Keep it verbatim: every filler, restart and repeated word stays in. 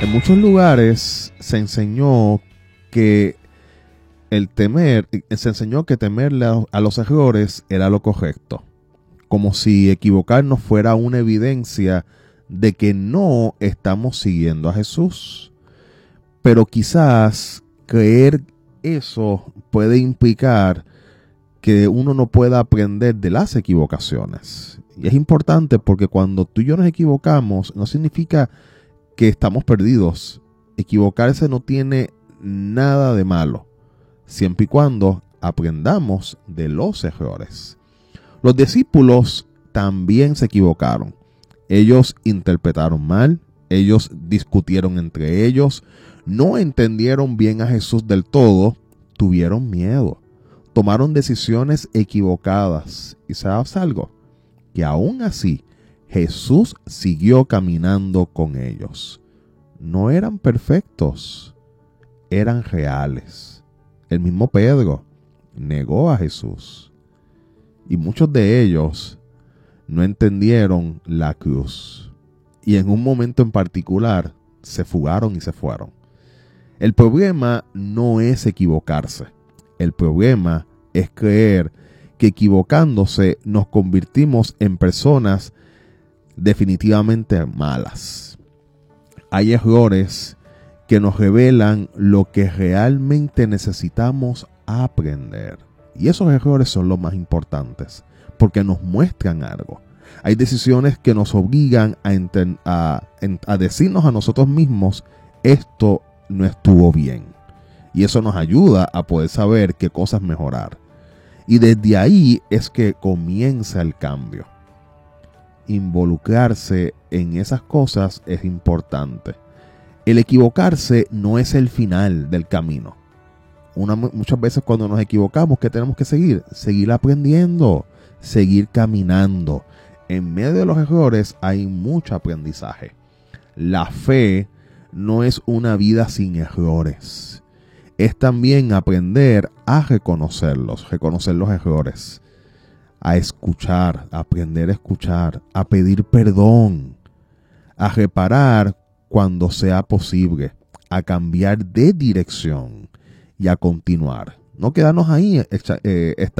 En muchos lugares se enseñó que el temer, se enseñó que temerle a los errores era lo correcto, como si equivocarnos fuera una evidencia de que no estamos siguiendo a Jesús. Pero quizás creer eso puede implicar que uno no pueda aprender de las equivocaciones. Y es importante porque cuando tú y yo nos equivocamos, no significa que estamos perdidos. Equivocarse no tiene nada de malo, siempre y cuando aprendamos de los errores. Los discípulos también se equivocaron. Ellos interpretaron mal, ellos discutieron entre ellos, no entendieron bien a Jesús del todo, tuvieron miedo, tomaron decisiones equivocadas. ¿Y sabes algo? Que aún así, Jesús siguió caminando con ellos. No eran perfectos, eran reales. El mismo Pedro negó a Jesús. Y muchos de ellos no entendieron la cruz. Y en un momento en particular se fugaron y se fueron. El problema no es equivocarse. El problema es creer que equivocándose nos convertimos en personas definitivamente malas. Hay errores que nos revelan lo que realmente necesitamos aprender. Y esos errores son los más importantes, porque nos muestran algo. Hay decisiones que nos obligan a, enten- a, a decirnos a nosotros mismos, esto no estuvo bien. Y eso nos ayuda a poder saber qué cosas mejorar. Y desde ahí es que comienza el cambio. Involucrarse en esas cosas es importante. El equivocarse no es el final del camino. Una, muchas veces cuando nos equivocamos, ¿qué tenemos que seguir? Seguir aprendiendo, seguir caminando. En medio de los errores hay mucho aprendizaje. La fe no es una vida sin errores. Es también aprender a reconocerlos, reconocer los errores. A escuchar, a aprender a escuchar, a pedir perdón, a reparar cuando sea posible, a cambiar de dirección y a continuar. No quedarnos ahí eh,